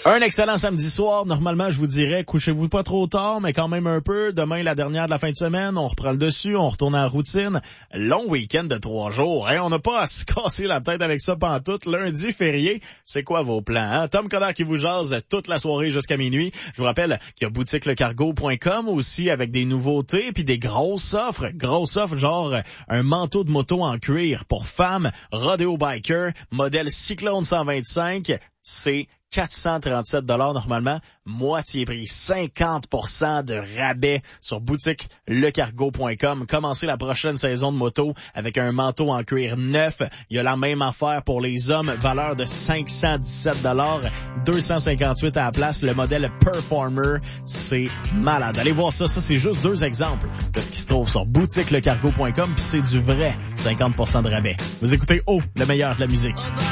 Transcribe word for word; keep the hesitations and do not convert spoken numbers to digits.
Un excellent samedi soir. Normalement, je vous dirais, couchez-vous pas trop tard, mais quand même un peu. Demain, la dernière de la fin de semaine, on reprend le dessus, on retourne en routine. Long week-end de trois jours. Hein? On n'a pas à se casser la tête avec ça pantoute. Lundi, férié, c'est quoi vos plans? Hein? Tom Coderre qui vous jase toute la soirée jusqu'à minuit. Je vous rappelle qu'il y a boutique le cargo point com aussi avec des nouveautés puis des grosses offres. Grosses offres, genre un manteau de moto en cuir pour femmes, rodeo biker, modèle Cyclone cent vingt-cinq. C'est quatre cent trente-sept dollars normalement, moitié prix, cinquante pour cent de rabais sur boutique le cargo point com. Commencez la prochaine saison de moto avec un manteau en cuir neuf. Il y a la même affaire pour les hommes, valeur de cinq cent dix-sept dollars, deux cent cinquante-huit à la place. Le modèle Performer, c'est malade. Allez voir ça, ça c'est juste deux exemples de ce qui se trouve sur boutique le cargo point com, puis c'est du vrai cinquante pour cent de rabais. Vous écoutez Oh, le meilleur de la musique.